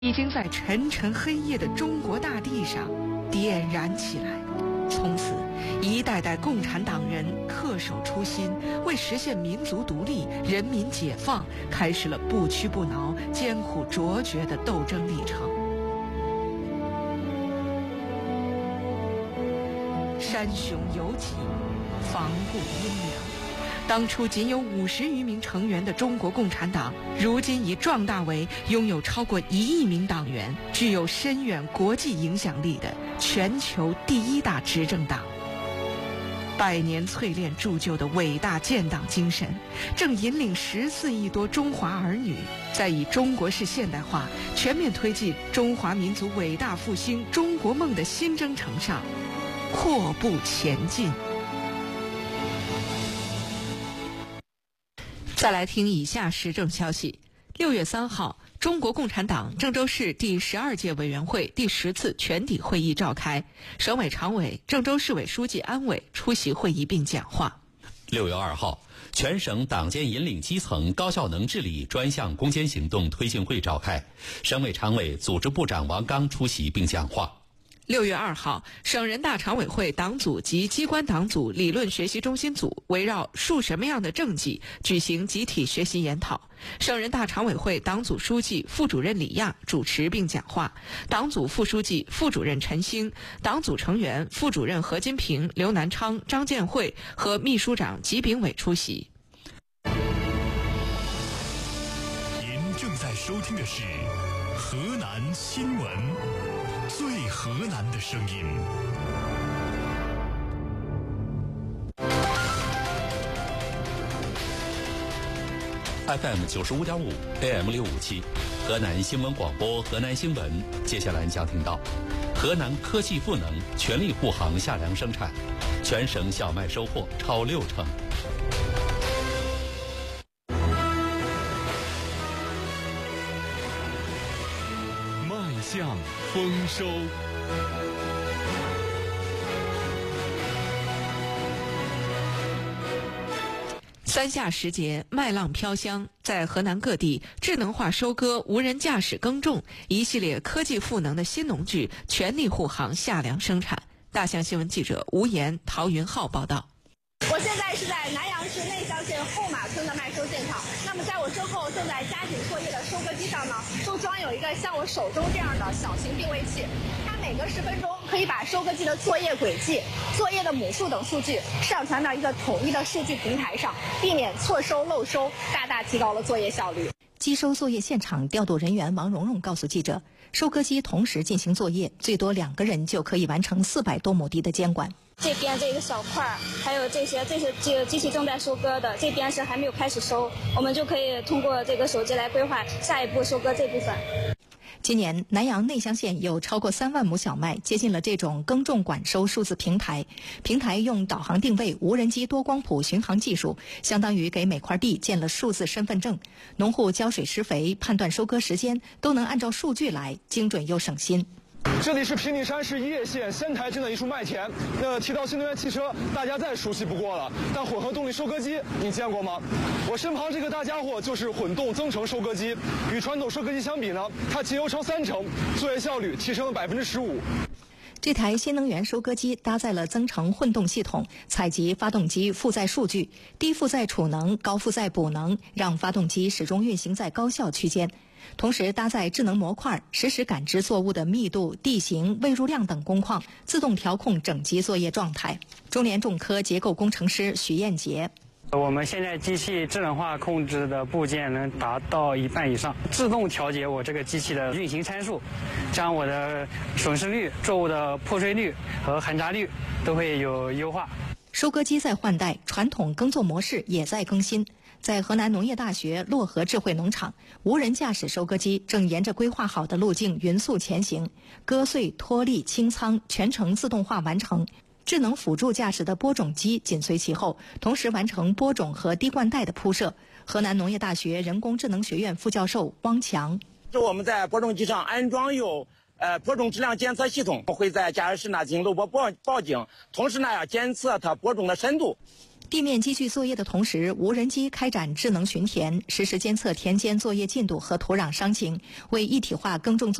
已经在沉沉黑夜的中国大地上点燃起来。从此，一代代共产党人恪守初心，为实现民族独立、人民解放，开始了不屈不挠、艰苦卓绝的斗争历程。山雄有脊，房固阴凉。当初仅有50余名成员的中国共产党，如今已壮大为拥有超过1亿名党员、具有深远国际影响力的全球第1大执政党。100年淬炼铸就的伟大建党精神，正引领14亿多中华儿女，在以中国式现代化全面推进中华民族伟大复兴中国梦的新征程上阔步前进。再来听以下时政消息。6月3号，中国共产党郑州市第12届委员会第10次全体会议召开，省委常委、郑州市委书记安伟出席会议并讲话。 6月2号，全省党建引领基层高效能治理专项攻坚行动推进会召开，省委常委、组织部长王刚出席并讲话。 6月2号，省人大常委会党组及机关党组理论学习中心组围绕树什么样的政绩举行集体学习研讨。省人大常委会党组书记、副主任李亚主持并讲话，党组副书记、副主任陈兴，党组成员、副主任何金平、刘南昌、张建慧和秘书长吉炳伟出席。 您正在收听的是河南新闻，最河南的声音。 FM 95.5 AM 657，河南新闻广播，河南新闻。接下来将听到，河南科技赋能全力护航夏粮生产，全省小麦收获超60%。 迈向丰收。 3夏时节，麦浪飘香，在河南各地，智能化收割、无人驾驶耕种，一系列科技赋能的新农具全力护航夏粮生产。大象新闻记者吴岩、陶云浩报道。 我现在是在南阳市内乡县后马村的麦收现场。那么在我身后正在加紧作业的收割机上呢，就装有一个像我手中这样的小型定位器。它每隔10分钟可以把收割机的作业轨迹、作业的亩数等数据上传到一个统一的数据平台上，避免错收漏收，大大提高了作业效率。 机收作业现场调度人员王蓉蓉告诉记者，收割机同时进行作业，最多2个人就可以完成400多亩地的监管。 这边这个小块儿，还有这是这个机器正在收割的，这边是还没有开始收，我们就可以通过这个手机来规划下一步收割这部分。 今年南阳内乡县有超过3万亩小麦接进了这种耕种管收数字平台，平台用导航定位、无人机多光谱巡航技术，相当于给每块地建了数字身份证，农户浇水施肥、判断收割时间都能按照数据来，精准又省心。 这里是平顶山市叶县仙台镇的一处麦田。提到新能源汽车，大家再熟悉不过了。但混合动力收割机，你见过吗？我身旁这个大家伙就是混动增程收割机。与传统收割机相比呢，它节油超3成，作业效率提升了15%。 这台新能源收割机搭载了增程混动系统，采集发动机负载数据，低负载储能、高负载补能，让发动机始终运行在高效区间。同时搭载智能模块，实时感知作物的密度、地形、喂入量等工况，自动调控整机作业状态。中联重科结构工程师许彦杰。 我们现在机器智能化控制的部件能达到1半以上，自动调节我这个机器的运行参数，将我的损失率、作物的破碎率和含杂率都会有优化。 收割机在换代，传统耕作模式也在更新。在河南农业大学漯河智慧农场，无人驾驶收割机正沿着规划好的路径匀速前行，割穗、脱粒、清仓全程自动化完成。智能辅助驾驶的播种机紧随其后，同时完成播种和滴灌带的铺设。河南农业大学人工智能学院副教授汪强： 我们在播种机上安装有播种质量监测系统，会在驾驶室进行录播报警，同时要监测它播种的深度。 地面机具作业的同时，无人机开展智能巡田，实时监测田间作业进度和土壤伤情，为一体化耕种